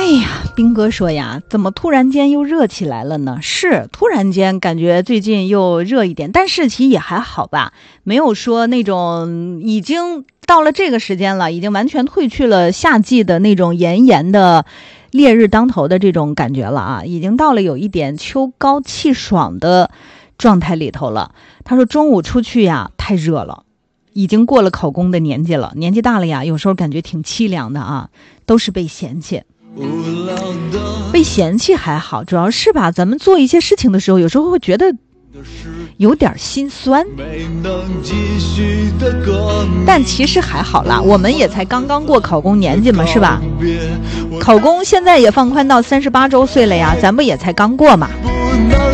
哎呀，兵哥说呀，怎么突然间又热起来了呢？是突然间感觉最近又热一点，但是其实也还好吧，没有说那种已经到了这个时间了，已经完全褪去了夏季的那种炎炎的烈日当头的这种感觉了啊，已经到了有一点秋高气爽的状态里头了。他说中午出去呀太热了，已经过了考公的年纪了，年纪大了呀，有时候感觉挺凄凉的啊，都是被嫌弃。被嫌弃还好，主要是吧，咱们做一些事情的时候，有时候会觉得有点心酸，但其实还好啦，我们也才刚刚过考公年纪嘛，是吧？考公现在也放宽到38周岁了呀，咱们也才刚过嘛。